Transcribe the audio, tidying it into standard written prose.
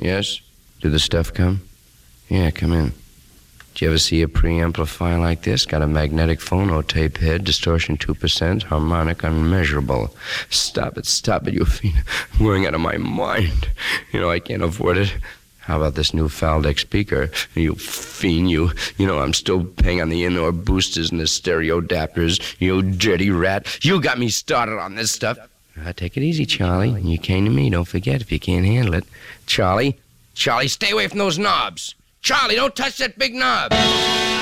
Yes? Did the stuff come? Yeah, come in. Did you ever see a preamplifier like this? Got a magnetic phonotape head, distortion 2%, harmonic unmeasurable. Stop it, you fiend. I'm going out of my mind. You know, I can't afford it. How about this new Faldex speaker? You fiend, you know I'm still paying on the in-ear boosters and the stereo adapters. You dirty rat. You got me started on this stuff. Take it easy, Charlie. You came to me, don't forget, if you can't handle it. Charlie, stay away from those knobs. Charlie, don't touch that big knob.